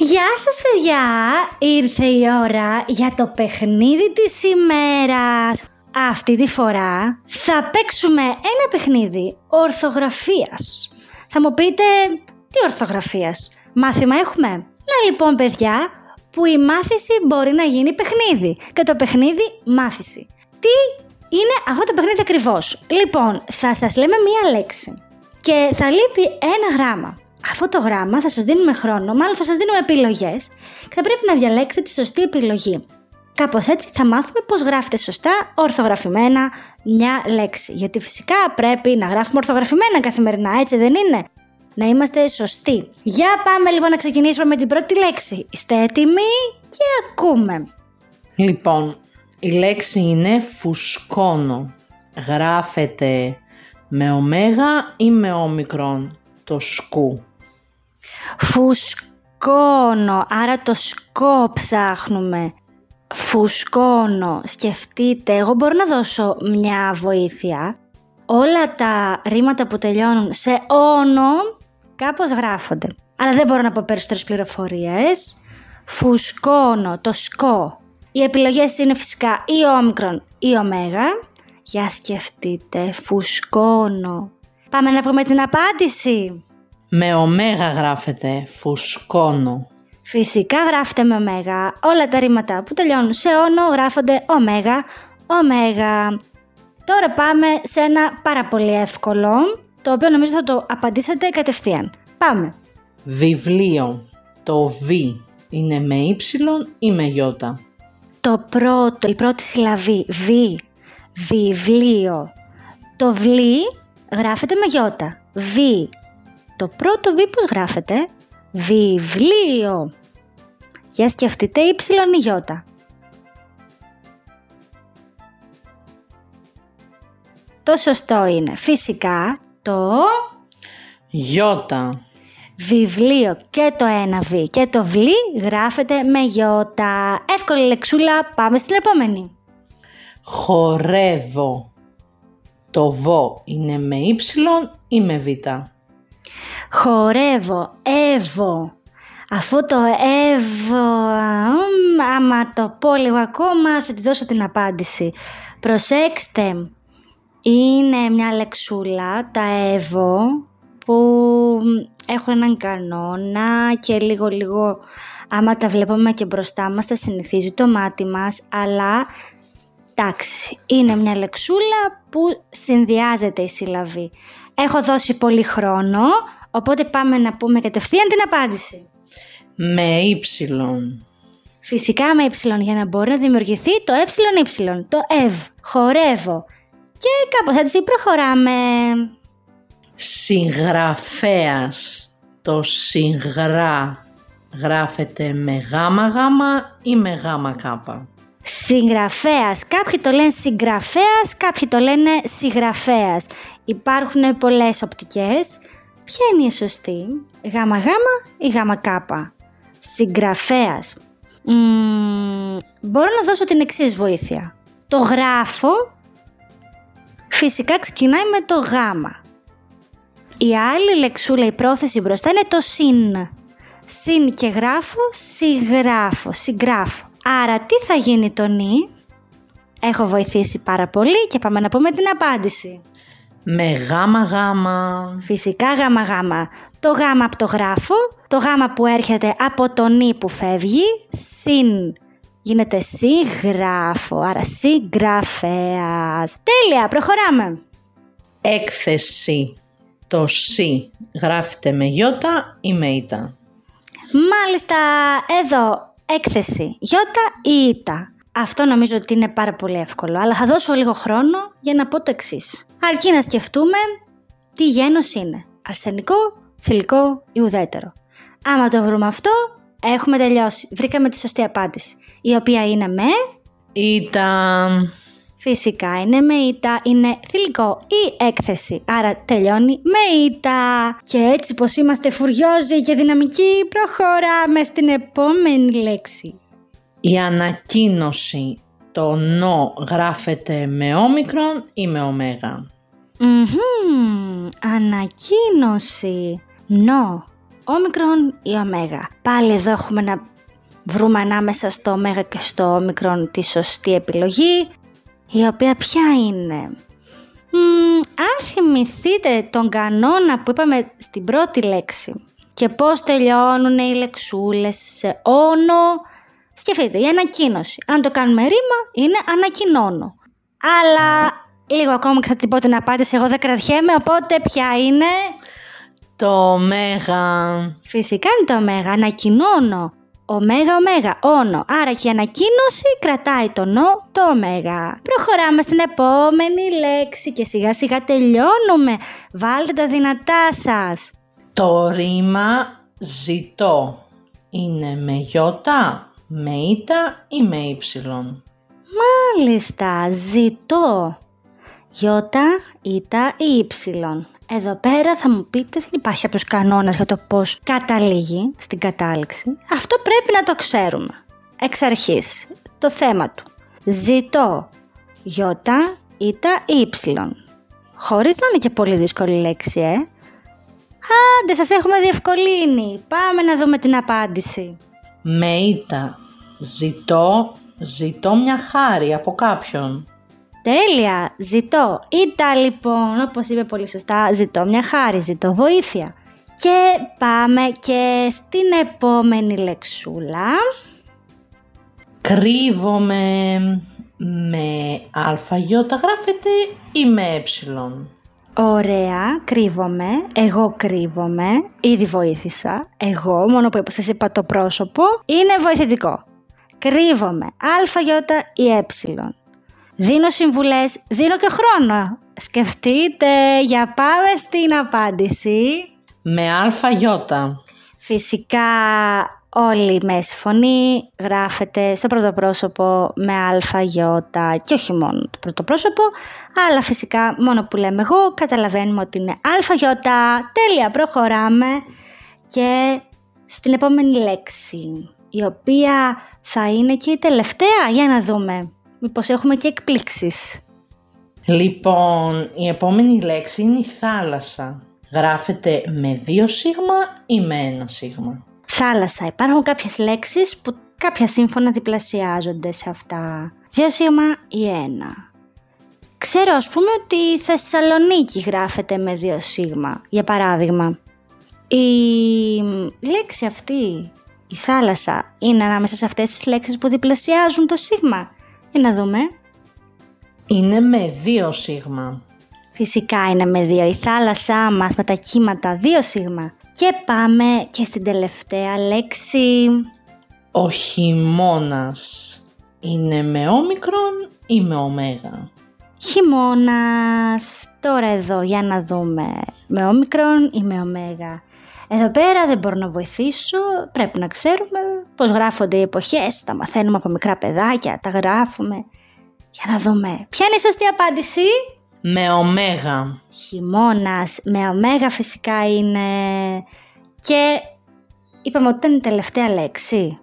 Γεια σας παιδιά, ήρθε η ώρα για το παιχνίδι της ημέρας. Αυτή τη φορά θα παίξουμε ένα παιχνίδι ορθογραφίας. Θα μου πείτε, τι ορθογραφίας, μάθημα έχουμε? Να λοιπόν παιδιά, που η μάθηση μπορεί να γίνει παιχνίδι και το παιχνίδι μάθηση. Τι είναι αυτό το παιχνίδι ακριβώς? Λοιπόν, θα σας λέμε μία λέξη και θα λείπει ένα γράμμα. Αυτό το γράμμα θα σας δίνουμε χρόνο, μάλλον θα σας δίνουμε επιλογές και θα πρέπει να διαλέξετε τη σωστή επιλογή. Κάπως έτσι θα μάθουμε πώς γράφετε σωστά, ορθογραφημένα μια λέξη. Γιατί φυσικά πρέπει να γράφουμε ορθογραφημένα καθημερινά, έτσι δεν είναι? Να είμαστε σωστοί. Για πάμε λοιπόν να ξεκινήσουμε με την πρώτη λέξη. Είστε έτοιμοι και ακούμε. Λοιπόν, η λέξη είναι φουσκώνω. Γράφεται με ωμέγα ή με όμικρον το σκου? Φουσκώνω, άρα το σκο ψάχνουμε. Φουσκώνω, σκεφτείτε, εγώ μπορώ να δώσω μια βοήθεια. Όλα τα ρήματα που τελειώνουν σε όνο κάπως γράφονται. Αλλά δεν μπορώ να πω περισσότερες πληροφορίες. Φουσκώνω, το σκο. Οι επιλογές είναι φυσικά ή όμικρον ή ωμέγα. Για σκεφτείτε, φουσκώνω. Πάμε να πούμε την απάντηση. Με ωμέγα γράφεται, φουσκώνω. Φυσικά γράφεται με ωμέγα. Όλα τα ρήματα που τελειώνουν σε όνο γράφονται ωμέγα, ωμέγα. Τώρα πάμε σε ένα πάρα πολύ εύκολο, το οποίο νομίζω θα το απαντήσετε κατευθείαν. Πάμε. Βιβλίο. Το β είναι με ύψιλον ή με γιώτα? Το πρώτο, η πρώτη συλλαβή, βιβλίο. Το βλι γράφεται με γιώτα. Το πρώτο β πώς γράφεται? Βιβλίο. Για σκεφτείτε ύψιλον ή γιώτα. Το σωστό είναι φυσικά το γιώτα. Βιβλίο και το ένα β και το βλι γράφεται με γιώτα. Εύκολη λεξούλα, πάμε στην επόμενη. Χορεύω. Το β είναι με ύψιλον ή με β? Χορεύω, εύω. Αυτό το εύω, άμα το πω λίγο ακόμα θα τη δώσω την απάντηση. Προσέξτε, είναι μια λεξούλα, τα εύω, που έχουν έναν κανόνα και λίγο άμα τα βλέπουμε και μπροστά μας τα συνηθίζει το μάτι μας, αλλά εντάξει, είναι μια λεξούλα που συνδυάζεται η σύλλαβη. Έχω δώσει πολύ χρόνο, οπότε πάμε να πούμε κατευθείαν την απάντηση. Με ύψιλον. Φυσικά με ύψιλον, για να μπορεί να δημιουργηθεί το ύψιλον, το ευ, χορεύω. Και κάπως έτσι προχωράμε. Συγγραφέας. Το συγγρά γράφεται με γάμα ή με γάμα κάπα? Συγγραφέας. Κάποιοι το λένε συγγραφέας, κάποιοι το λένε συγγραφέας. Υπάρχουν πολλές οπτικές. Ποια είναι η σωστή? Γάμα ή γάμα κάπα? Συγγραφέας. Μπορώ να δώσω την εξής βοήθεια. Το γράφω φυσικά ξεκινάει με το γάμα. Η άλλη λεξούλα, η πρόθεση μπροστά είναι το συν. Συν και γράφω, συγγράφω. Άρα τι θα γίνει το νι? Έχω βοηθήσει πάρα πολύ και πάμε να πούμε την απάντηση. Με γάμα. Φυσικά γάμα. Το γάμα από το γράφω, το γάμα που έρχεται από το νι που φεύγει, συν γίνεται συγγράφω, άρα συγγραφέας. Τέλεια, προχωράμε. Έκθεση. Το σι γράφεται με γιώτα ή με ήτα? Μάλιστα, εδώ έκθεση, γιώτα ή ήτα. Αυτό νομίζω ότι είναι πάρα πολύ εύκολο, αλλά θα δώσω λίγο χρόνο για να πω το εξής. Αρκεί να σκεφτούμε τι γένος είναι. Αρσενικό, θηλυκό ή ουδέτερο. Άμα το βρούμε αυτό, έχουμε τελειώσει. Βρήκαμε τη σωστή απάντηση, η οποία είναι με ήτα. Φυσικά είναι με ήτα, είναι θηλυκό ή έκθεση, άρα τελειώνει με ήτα. Και έτσι πως είμαστε φουριόζοι και δυναμικοί, προχωράμε στην επόμενη λέξη. Η ανακοίνωση. Το νο γράφεται με όμικρον ή με ωμέγα? Ανακοίνωση. Νο. όμικρον ή ωμέγα. Πάλι εδώ έχουμε να βρούμε ανάμεσα στο ωμέγα και στο όμικρον τη σωστή επιλογή, η οποία ποια είναι? Αν θυμηθείτε τον κανόνα που είπαμε στην πρώτη λέξη και πώς τελειώνουν οι λεξούλες σε όνο, σκεφτείτε, η ανακοίνωση. Αν το κάνουμε ρήμα, είναι ανακοινώνω. Αλλά λίγο ακόμα και θα την πω την απάντηση, εγώ δεν κρατιέμαι, οπότε ποια είναι? Το ωμέγα. Φυσικά είναι το ωμέγα, ανακοινώνω. Ωμέγα, όνο. Άρα και η ανακοίνωση κρατάει το νο, το ωμέγα. Προχωράμε στην επόμενη λέξη και σιγά σιγά τελειώνουμε. Βάλτε τα δυνατά σας. Το ρήμα ζητώ είναι με γιώτα, με ήτα ή με ύψιλον? Μάλιστα, ζητώ. Γιώτα, ήτα ή ύψιλον. Εδώ πέρα θα μου πείτε δεν υπάρχει κάποιος κανόνας για το πώς καταλήγει στην κατάληξη. Αυτό πρέπει να το ξέρουμε. Εξ αρχής, το θέμα του. Ζητώ, γιώτα, ήτα ή ύψιλον. Χωρίς να είναι και πολύ δύσκολη λέξη, Άντε, σας έχουμε διευκολύνει. Πάμε να δούμε την απάντηση. Με ήτα. Ζητώ μια χάρη από κάποιον. Τέλεια, ζητώ. Ήτα λοιπόν, όπως είπε πολύ σωστά, ζητώ μια χάρη, ζητώ βοήθεια. Και πάμε και στην επόμενη λεξούλα. Κρύβομαι. Με αλφαγιώτα γράφεται ή με έψιλον? Ωραία, κρύβομαι, εγώ κρύβομαι, ήδη βοήθησα, εγώ, μόνο που σας είπα το πρόσωπο, είναι βοηθητικό. Κρύβομαι, αλφαγιώτα ή έψιλον. Δίνω συμβουλές, δίνω και χρόνο. Σκεφτείτε, για πάμε στην απάντηση. Με αλφαγιώτα. Φυσικά όλη η μέση φωνή γράφεται στο πρώτο πρόσωπο με αλφαγιώτα και όχι μόνο το πρώτο πρόσωπο, αλλά φυσικά μόνο που λέμε εγώ καταλαβαίνουμε ότι είναι αλφαγιώτα. Τέλεια, προχωράμε και στην επόμενη λέξη, η οποία θα είναι και η τελευταία, για να δούμε. Μήπως έχουμε και εκπλήξεις. Λοιπόν, η επόμενη λέξη είναι η θάλασσα. Γράφεται με 2 σίγμα ή με 1 σίγμα? Θάλασσα. Υπάρχουν κάποιες λέξεις που κάποια σύμφωνα διπλασιάζονται σε αυτά. 2 σίγμα ή 1. Ξέρω ας πούμε ότι η Θεσσαλονίκη γράφεται με 2 σίγμα, για παράδειγμα. Η λέξη αυτή, η θάλασσα, είναι ανάμεσα σε αυτές τις λέξεις που διπλασιάζουν το σίγμα. Για να δούμε. Είναι με 2 σίγμα. Φυσικά είναι με 2. Η θάλασσά μας με τα κύματα 2 σίγμα. Και πάμε και στην τελευταία λέξη. Ο χειμώνας είναι με όμικρον ή με ωμέγα? Χειμώνας. Τώρα εδώ για να δούμε. Με όμικρον ή με ωμέγα? Εδώ πέρα δεν μπορώ να βοηθήσω. Πρέπει να ξέρουμε πώς γράφονται οι εποχές. Τα μαθαίνουμε από μικρά παιδάκια. Τα γράφουμε. Για να δούμε. Ποια είναι η σωστή απάντηση? Με ωμέγα. Χειμώνας. Με ωμέγα φυσικά είναι. Και είπαμε ότι ήταν η τελευταία λέξη.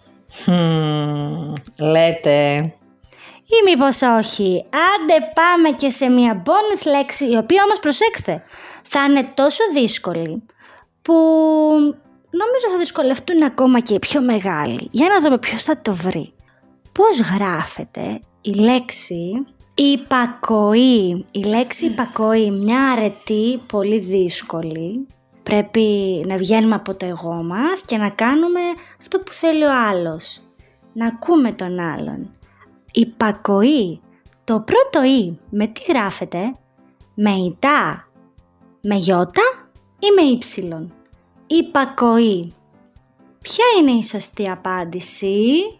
Λέτε. Ή μήπως όχι? Άντε πάμε και σε μια bonus λέξη, η οποία όμως προσέξτε, θα είναι τόσο δύσκολη που νομίζω θα δυσκολευτούν ακόμα και οι πιο μεγάλοι. Για να δούμε ποιος θα το βρει. Πώς γράφεται η λέξη υπακοή? Η λέξη υπακοή, μια αρετή πολύ δύσκολη. Πρέπει να βγαίνουμε από το εγώ μας και να κάνουμε αυτό που θέλει ο άλλος. Να ακούμε τον άλλον. Υπακοή. Το πρώτο «η» με τι γράφεται? Με ητά, με γιώτα ή με ύψιλον? Υπακοή. Ποια είναι η σωστή απάντηση?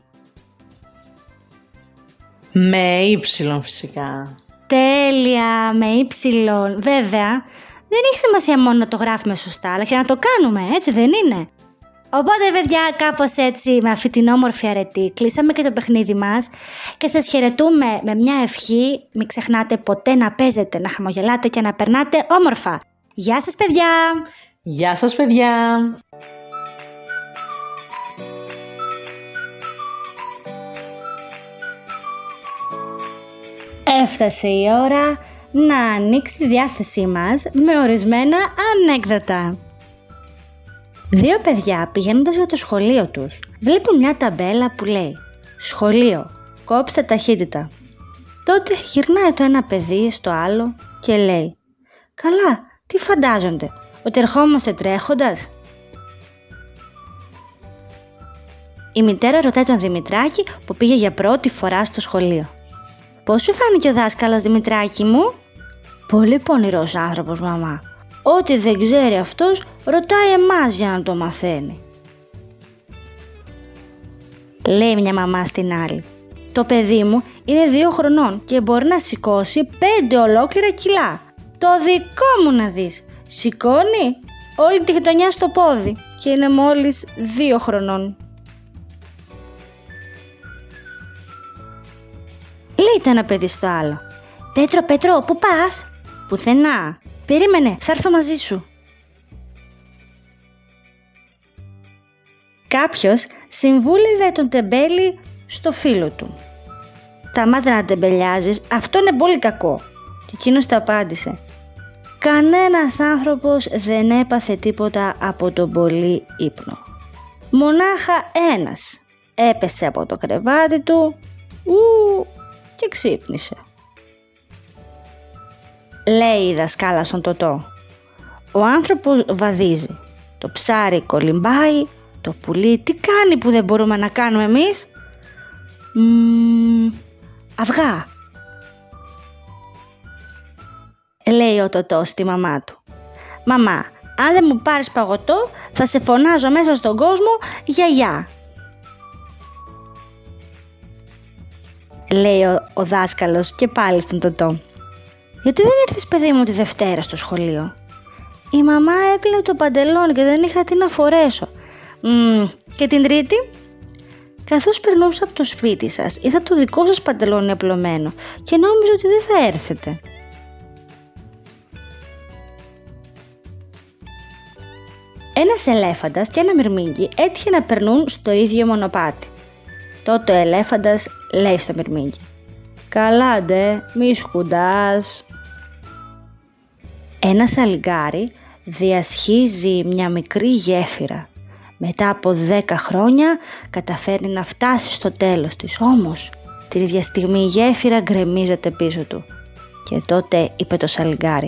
Με ύψιλον φυσικά. Τέλεια, με ύψιλον. Βέβαια, δεν έχει σημασία μόνο να το γράφουμε σωστά, αλλά και να το κάνουμε, έτσι δεν είναι? Οπότε παιδιά, κάπως έτσι με αυτή την όμορφη αρετή κλείσαμε και το παιχνίδι μας και σας χαιρετούμε με μια ευχή. Μην ξεχνάτε ποτέ να παίζετε, να χαμογελάτε και να περνάτε όμορφα. Γεια σας παιδιά! Γεια σας παιδιά! Έφτασε η ώρα να ανοίξει τη διάθεσή μας με ορισμένα ανέκδοτα. Δύο παιδιά πηγαίνοντας για το σχολείο τους βλέπουν μια ταμπέλα που λέει «Σχολείο, κόψτε ταχύτητα». Τότε γυρνάει το ένα παιδί στο άλλο και λέει «Καλά, τι φαντάζονται, ότι ερχόμαστε τρέχοντας?» Η μητέρα ρωτάει τον Δημητράκη που πήγε για πρώτη φορά στο σχολείο. «Πώς σου φάνηκε ο δάσκαλος, Δημητράκη μου?» «Πολύ πονηρός άνθρωπος, μαμά. Ό,τι δεν ξέρει αυτός, ρωτάει εμάς για να το μαθαίνει». Λέει μια μαμά στην άλλη. «Το παιδί μου είναι 2 χρονών και μπορεί να σηκώσει 5 ολόκληρα κιλά. Το δικό μου να δεις. Σηκώνει όλη τη γειτονιά στο πόδι και είναι μόλις 2 χρονών». Λέει το ένα παιδί στο άλλο. Πέτρο, πού πας?» «Πουθενά. Περίμενε, θα έρθω μαζί σου». Κάποιος συμβούλευε τον τεμπέλη στο φίλο του. «Σταμάτα να τεμπελιάζεις, αυτό είναι πολύ κακό». Και εκείνος τα απάντησε. «Κανένας άνθρωπος δεν έπαθε τίποτα από τον πολύ ύπνο. Μονάχα ένας έπεσε από το κρεβάτι του και ξύπνησε». Λέει η δασκάλα στον Τωτό. «Ο άνθρωπος βαδίζει, το ψάρι κολυμπάει, το πουλί τι κάνει που δεν μπορούμε να κάνουμε εμείς?» «Αυγά», λέει ο Τωτός στη μαμά του. «Μαμά, αν δεν μου πάρεις παγωτό θα σε φωνάζω μέσα στον κόσμο γιαγιά». Λέει ο δάσκαλος και πάλι στον Τωτό. «Γιατί δεν ήρθες, παιδί μου, τη Δευτέρα στο σχολείο?» «Η μαμά έπλυνε το παντελόνι και δεν είχα τι να φορέσω». «Και την Τρίτη?» «Καθώς περνούσα από το σπίτι σας είδα το δικό σας παντελόνι απλωμένο και νόμιζα ότι δεν θα έρθετε». Ένας ελέφαντας και ένα μυρμήγκι έτυχε να περνούν στο ίδιο μονοπάτι. Τότε ο ελέφαντας λέει στο μυρμήγκι. «Καλά ντε, μη σκουντάς». Ένα σαλιγκάρι διασχίζει μια μικρή γέφυρα. Μετά από 10 χρόνια καταφέρνει να φτάσει στο τέλος της, όμως την ίδια στιγμή η γέφυρα γκρεμίζεται πίσω του. Και τότε είπε το σαλιγκάρι.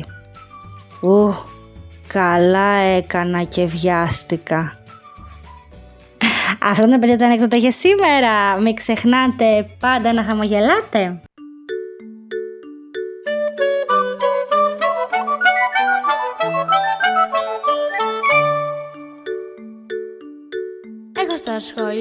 Καλά έκανα και βιάστηκα». Αυτό είναι, παιδιά, τα ανέκδοτα για σήμερα. Μην ξεχνάτε πάντα να χαμογελάτε. Έχω στα σχόλια